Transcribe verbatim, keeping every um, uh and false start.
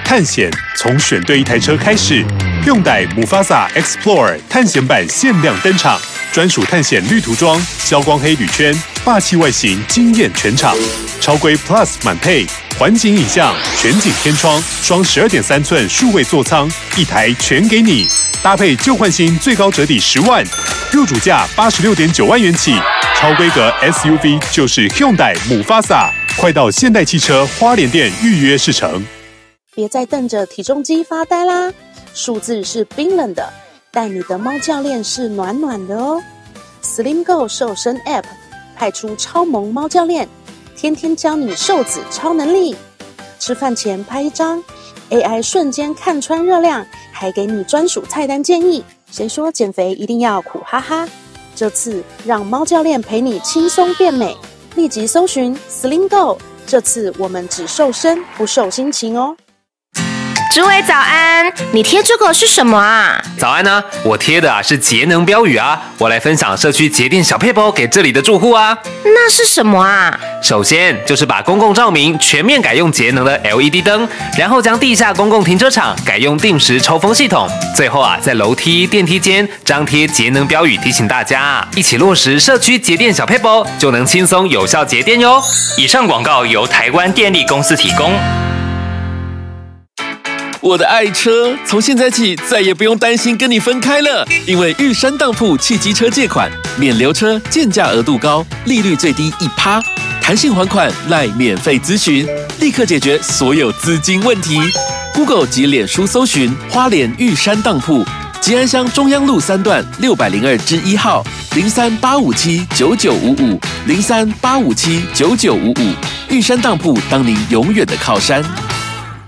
探险从选对一台车开始。Hyundai Mufasa Explorer 探险版限量登场，专属探险绿涂装，消光黑铝圈，霸气外形惊艳全场。超规 Plus 满配，环景影像，全景天窗，双十二点三寸数位座舱，一台全给你。搭配旧换新，最高折抵十万，入主价八十六点九万元起。超规格 S U V 就是 Hyundai Mufasa， 快到现代汽车花莲店预约试乘。 别再瞪着体重机发呆啦！数字是冰冷的，但你的猫教练是暖暖的哦。Slim Go 瘦身 App 派出超萌猫教练，天天教你瘦子超能力。吃饭前拍一张 A I 瞬间看穿热量，还给你专属菜单建议。谁说减肥一定要苦哈哈？这次让猫教练陪你轻松变美，立即搜寻 Slim Go。这次我们只瘦身不瘦心情哦。 诸位早安，你贴这个是什么啊？ 早安啊，我贴的啊是节能标语啊，我来分享社区节电小撇步给这里的住户啊。 那是什么啊？ 首先就是把公共照明全面改用节能的 L E D 灯，然后将地下公共停车场改用定时抽风系统，最后啊在楼梯、电梯间张贴节能标语，提醒大家一起落实社区节电小撇步，就能轻松有效节电哟。 以上广告由台湾电力公司提供。 我的爱车，从现在起再也不用担心跟你分开了，因为玉山当铺汽机车借款免留车，建价额度高，利率最低一趴，弹性还款赖免费咨询，立刻解决所有资金问题。Google 及脸书搜寻花莲玉山当铺，吉安乡中央路三段六百零二之一号，零三八五七九九五五零三八五七九九五五，玉山当铺当您永远的靠山。